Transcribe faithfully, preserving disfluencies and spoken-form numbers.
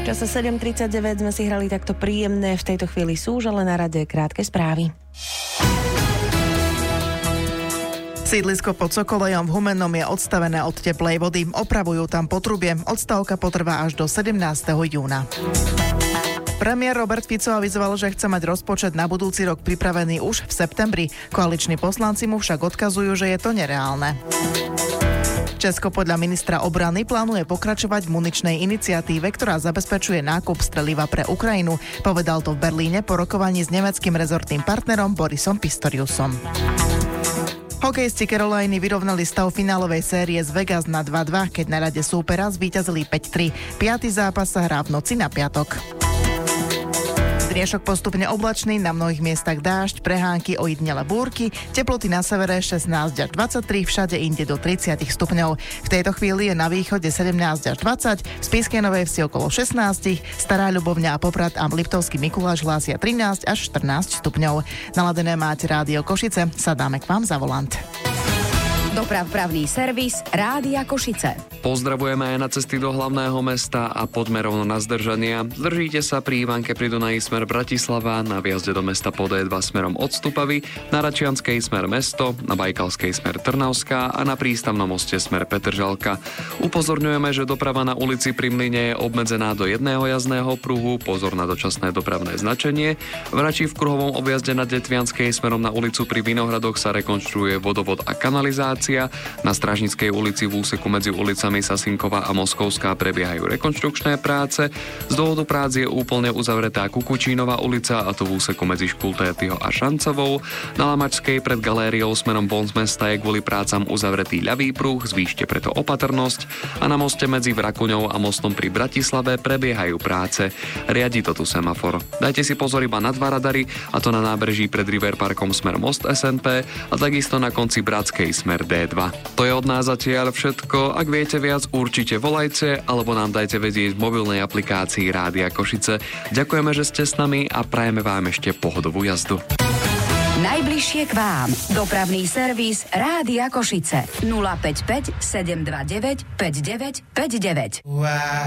čase sedem tridsaťdeväť sme si hrali takto príjemné. V tejto chvíli sú už ale na rade krátke správy. Sídlisko pod Sokolejom v Humennom je odstavené od teplej vody. Opravujú tam potrubie. Odstavka potrvá až do sedemnásteho júna. Premiér Robert Fico avizoval, že chce mať rozpočet na budúci rok pripravený už v septembri. Koaliční poslanci mu však odkazujú, že je to nereálne. Česko podľa ministra obrany plánuje pokračovať v muničnej iniciatíve, ktorá zabezpečuje nákup streliva pre Ukrajinu. Povedal to v Berlíne po rokovaní s nemeckým rezortným partnerom Borisom Pistoriusom. Hokejisti Caroliny vyrovnali stav finálovej série z Vegas na dva dva, keď na rade súpera zvíťazili päť tri. Piaty zápas sa hrá v noci na piatok. Dnešok postupne oblačný, na mnohých miestach dážď, prehánky, ojedinele búrky, teploty na severe šestnásť až dvadsaťtri, všade inde do tridsať stupňov. V tejto chvíli je na východe sedemnásť až dvadsať, v Spišskej Novej Vsi okolo šestnásť, Stará Ľubovňa a Poprad a Liptovský Mikuláš hlásia trinásť až štrnásť stupňov. Naladené máte Rádio Košice, sadáme k vám za volant. Dopravpravný servis Rádia Košice. Pozdravujeme aj na cesty do hlavného mesta a poďme rovno na zdržania. Zdržíte sa pri Ivanke pri Dunaji smer Bratislava, na vjazde do mesta po dé dva smerom od Stupavy, na Račianskej smer Mesto, na Bajkalskej smer Trnavská a na Prístavnom moste smer Petržalka. Upozorňujeme, že doprava na ulici Pri Mlyne je obmedzená do jedného jazdného pruhu, pozor na dočasné dopravné značenie. V Rači v kruhovom objazde na Detvianskej smerom na ulicu Pri Vinohradoch sa rekonštruuje vodovod a kanalizácia. Na Strážnickej ulici v úseku medzi ulicami Sasinková a Moskovská prebiehajú rekonštrukčné práce. Z dôvodu prác je úplne uzavretá Kukučínová ulica, a to v úseku medzi Škultétyho a Šancovou. Na Lamačskej pred galériou smerom von z mesta je kvôli prácam uzavretý ľavý pruh, zvýšte preto opatrnosť. A na moste medzi Vrakuňou a mostom pri Bratislave prebiehajú práce. Riadi to tu semafor. Dajte si pozor iba na dva radary, a to na nábreží pred River Parkom smer Most es en pé a takisto na konci Bratskej smer dé dva. To je od nás zatiaľ všetko. Ak viete viac, určite volajte alebo nám dajte vedieť v mobilnej aplikácii Rádia Košice. Ďakujeme, že ste s nami a prajeme vám ešte pohodovú jazdu. Najbližšie k vám. Dopravný servis Rádia Košice. nula päť päť sedem dva deväť päť deväť päť deväť.